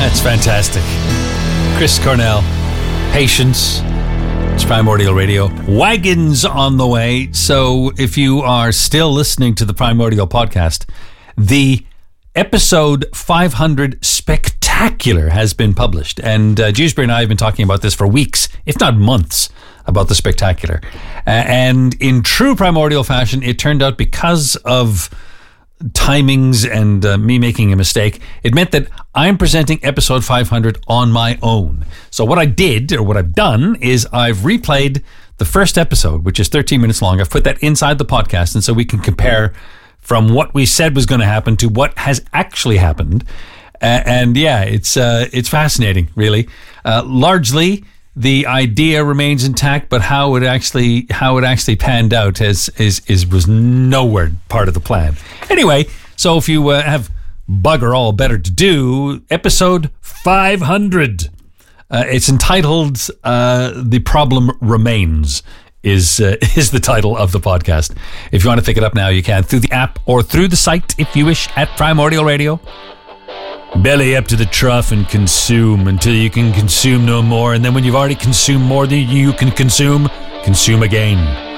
That's fantastic. Chris Cornell, Patience. It's Primordial Radio. Wagons on the way. So if you are still listening to the Primordial podcast, the episode 500 Spectacular has been published. And Dewsbury and I have been talking about this for weeks, if not months, about the Spectacular. And in true Primordial fashion, it turned out because of timings and me making a mistake, it meant that I'm presenting episode 500 on my own. So what I did, or what I've done, is I've replayed the first episode, which is 13 minutes long. I've put that inside the podcast, and so we can compare from what we said was going to happen to what has actually happened. And yeah, it's fascinating, really. Largely, the idea remains intact, but how it actually panned out was nowhere part of the plan. Anyway, so if you have bugger all better to do, episode 500. It's entitled "The Problem Remains." Is the title of the podcast. If you want to pick it up now, you can through the app or through the site, if you wish, at Primordial Radio. Belly up to the trough and consume until you can consume no more. And then when you've already consumed more than you can consume again.